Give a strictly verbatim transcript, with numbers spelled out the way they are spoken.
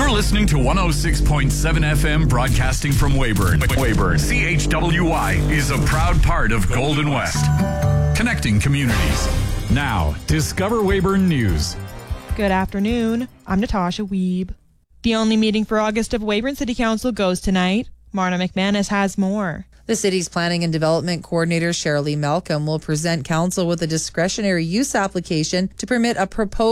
You're listening to one oh six point seven F M broadcasting from Weyburn. Weyburn. C H W Y is a proud part of Golden West. Connecting communities. Now, Discover Weyburn News. Good afternoon. I'm Natasha Wiebe. The only meeting for August of Weyburn City Council goes tonight. Marna McManus has more. The city's Planning and Development Coordinator, Cheryl Lee Malcolm, will present council with a discretionary use application to permit a proposed